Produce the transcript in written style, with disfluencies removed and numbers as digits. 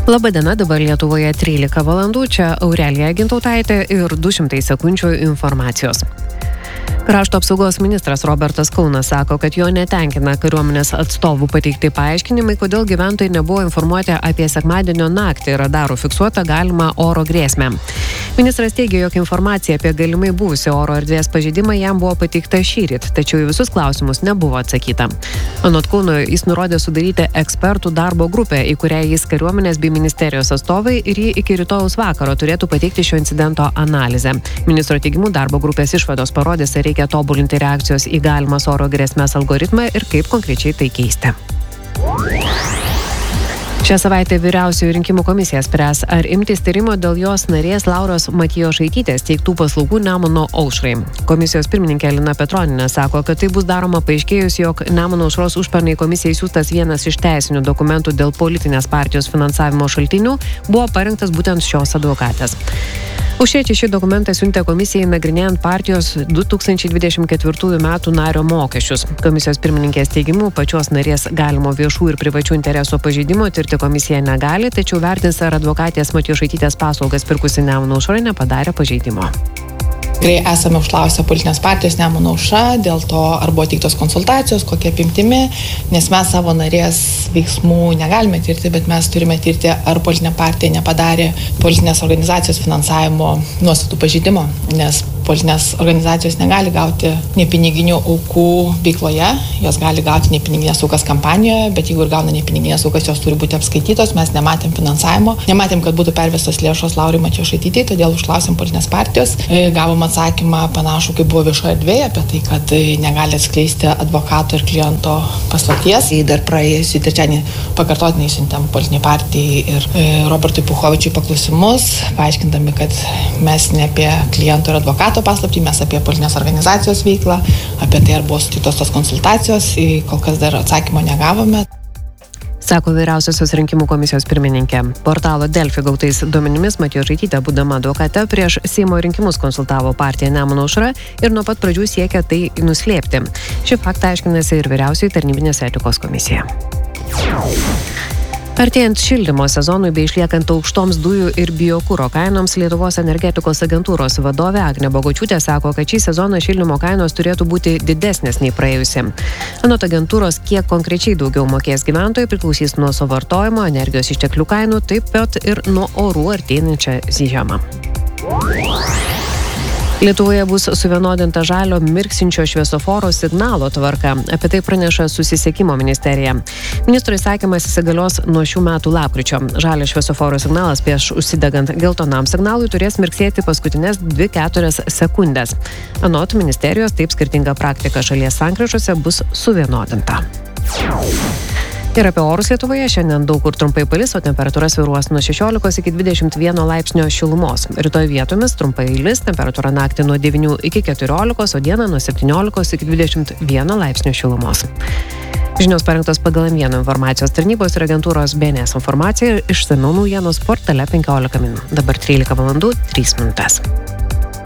Labadiena, dabar Lietuvoje 13 valandų, čia Aurelija Gintautaitė ir 200 sekundžių informacijos. Krašto apsaugos ministras Robertas Kaunas sako, kad jo netenkina kariuomenės atstovų pateikti paaiškinimai, kodėl gyventojai nebuvo informuoti apie sekmadienio naktį radarų fiksuotą galimą oro grėsmę. Ministras teigia, jog informacija apie galimai buvusią oro erdvės pažeidimą jam buvo pateikta šįryt, tačiau į visus klausimus nebuvo atsakyta. Anot Kauno, jis nurodė sudaryti ekspertų darbo grupę, į kurią jis kariuomenės bei ministerijos atstovai ir jį iki rytojaus vakaro turėtų pateikti šio incidento analizę. Ministro teigimu, darbo grupės išvados parodys, ar reikia tobulinti reakcijos į galimas oro grėsmės algoritmą ir kaip konkrečiai tai keisti. Šią savaitę Vyriausioji rinkimų komisija spręs, ar imtis tyrimo dėl jos narės Lauros Matijošaitytės teiktų paslaugų Nemuno aušrai. Komisijos pirmininkė Lina Petronienė sako, kad tai bus daroma paaiškėjus, jog Nemuno aušros užpernai komisijai siųstas vienas iš teisinių dokumentų dėl politinės partijos finansavimo šaltinių buvo parengtas būtent šios advokatės. Užsiečiai šį dokumentą siuntė komisijai nagrinėjant partijos 2024 metų nario mokesčius. Komisijos pirmininkės teigimu, pačios narės galimo viešų ir privačių interesų pažeidimo tirti komisija negali, tačiau vertins, ar advokatės Matijošaitytės paslaugas pirkusi Nemuno aušra nepadarė pažeidimo. Tikrai esame užklausę politinės partijos Nemuno aušra dėl to, ar buvo teiktos konsultacijos, kokia apimtimi, nes mes savo narės veiksmų negalime tirti, bet mes turime tirti, ar politinė partija nepadarė politinės organizacijos finansavimo nuostatų pažeidimo, nes politinės organizacijos negali gauti nepiniginių aukų veikloje, jos gali gauti nepiniginės aukas kampanijoje, bet jeigu ir gauna nepiniginės aukas, jos turi būti apskaitytos, mes nematėm finansavimo, nematėm, kad būtų pervestos lėšos Laurai Matijošaitytei, todėl užklausėm politinės partijos, gavom atsakymą panašų, kaip buvo viešoje erdvėje, apie tai, kad negali atskleisti advokato ir kliento paslapties. Dar praėjusį trečiadienį pakartotinai siuntėm politiniai partijai ir Robertui Puchovičiui paklausimus, paaiškindami, kad mes ne apie kliento ir advokato paslaptį, mes apie politinės organizacijos veiklą, apie tai, ar buvo sutiktos tos konsultacijos, kol kas dar atsakymo negavome. Sako Vyriausiosios rinkimų komisijos pirmininkė. Portalo Delfi gautais duomenimis Matijošaitytė, būdama advokate, prieš Seimo rinkimus konsultavo partiją Nemuno aušra ir nuo pat pradžių siekia tai nuslėpti. Šį faktą aiškinasi ir Vyriausioji tarnybinės etikos komisija. Artėjant šildymo sezonui bei išliekant aukštoms dujų ir biokuro kainoms, Lietuvos energetikos agentūros vadovė Agnė Bogočiūtė sako, kad šį sezoną šildymo kainos turėtų būti didesnės nei praėjusi. Anot agentūros, kiek konkrečiai daugiau mokės gyventojai, priklausys nuo suvartojimo, energijos išteklių kainų, taip pat ir nuo orų artėjančią žiemą. Lietuvoje bus suvienodinta žalio mirksinčio šviesoforo signalo tvarka. Apie tai praneša Susisiekimo ministerija. Ministro įsakymas įsigalios nuo šių metų lapkričio. Žalio šviesoforo signalas prieš užsidegant geltonam signalui turės mirksėti paskutinės 2-4 sekundės. Anot ministerijos, taip skirtinga praktika šalies sankryžose bus suvienodinta. Ir apie orus Lietuvoje šiandien daug kur trumpai palis, o temperatūra svyruos nuo 16 iki 21 laipsnio šilumos. Rytoj vietomis trumpai lis, temperatūra naktį nuo 9 iki 14, o dieną nuo 17 iki 21 laipsnio šilumos. Žinios parengtos pagal M1 informacijos tarnybos ir agentūros BNS informacija, išsamiau naujienos portale 15 min. Dabar 13 valandų 3 minutės.